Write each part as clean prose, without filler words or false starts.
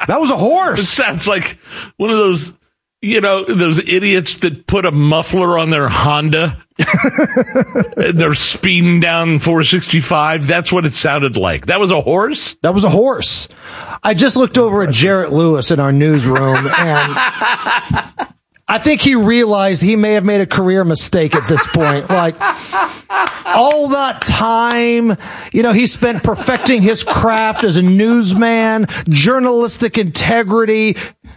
That was a horse. It sounds like one of those, those idiots that put a muffler on their Honda. And they're speeding down 465. That's what it sounded like. That was a horse? That was a horse. I just looked over at Jarrett Lewis in our newsroom, and I think he realized he may have made a career mistake at this point. Like, all that time, he spent perfecting his craft as a newsman, journalistic integrity.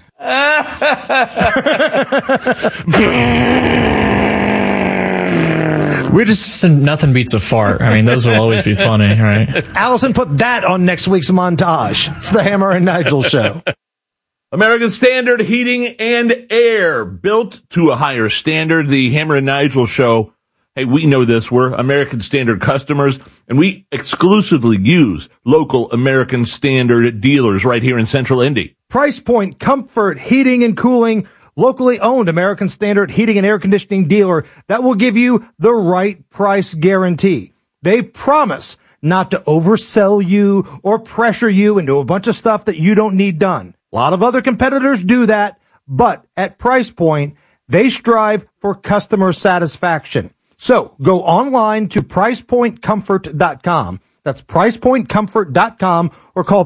Nothing beats a fart. I mean, those will always be funny, right? Allison, put that on next week's montage. It's the Hammer and Nigel Show. American Standard Heating and Air, built to a higher standard. The Hammer and Nigel Show. Hey, we know this. We're American Standard customers, and we exclusively use local American Standard dealers right here in Central Indy. Price Point Comfort Heating and Cooling, locally owned American Standard heating and air conditioning dealer that will give you the right price guarantee. They promise not to oversell you or pressure you into a bunch of stuff that you don't need done. A lot of other competitors do that, but at Price Point, they strive for customer satisfaction. So go online to PricePointComfort.com. That's PricePointComfort.com, or call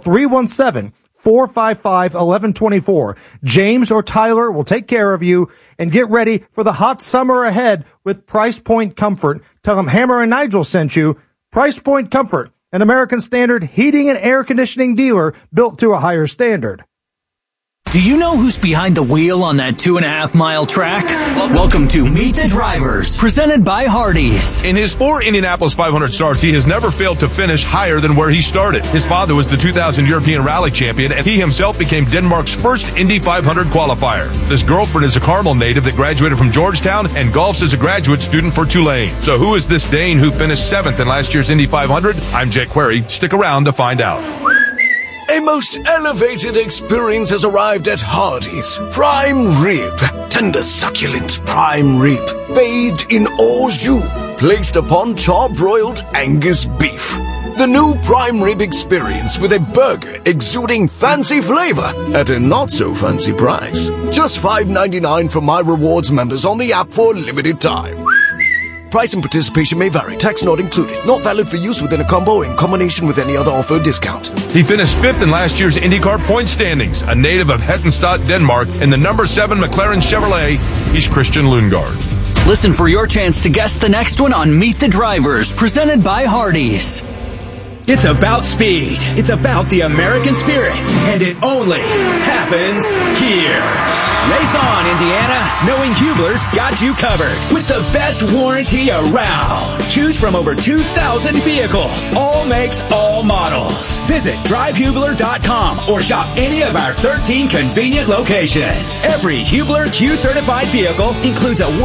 317-455-1124. James or Tyler will take care of you, and get ready for the hot summer ahead with Price Point Comfort. Tell them Hammer and Nigel sent you. Price Point Comfort, an American Standard heating and air conditioning dealer built to a higher standard. Do you know who's behind the wheel on that 2.5-mile track? Welcome to Meet the Drivers, presented by Hardee's. In his 4 Indianapolis 500 starts, he has never failed to finish higher than where he started. His father was the 2000 European Rally Champion, and he himself became Denmark's first Indy 500 qualifier. His girlfriend is a Carmel native that graduated from Georgetown and golfs as a graduate student for Tulane. So who is this Dane who finished 7th in last year's Indy 500? I'm Jake Query. Stick around to find out. A most elevated experience has arrived at Hardee's. Prime rib. Tender, succulent prime rib. Bathed in au jus. Placed upon char-broiled Angus beef. The new prime rib experience with a burger exuding fancy flavor at a not-so-fancy price. Just $5.99 for My Rewards members on the app for a limited time. Price and participation may vary. Tax not included. Not valid for use within a combo or in combination with any other offer or discount. He finished 5th in last year's IndyCar point standings. A native of Hettenstadt, Denmark, in the number 7 McLaren Chevrolet, he's Christian Lundgaard. Listen for your chance to guess the next one on Meet the Drivers, presented by Hardee's. It's about speed. It's about the American spirit. And it only happens here. Race on, Indiana, knowing Hubler's got you covered with the best warranty around. Choose from over 2,000 vehicles, all makes, all models. Visit drivehubler.com or shop any of our 13 convenient locations. Every Hubler Q-certified vehicle includes a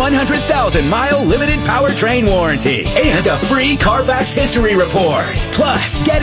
100,000-mile limited powertrain warranty and a free Carfax history report. Plus, get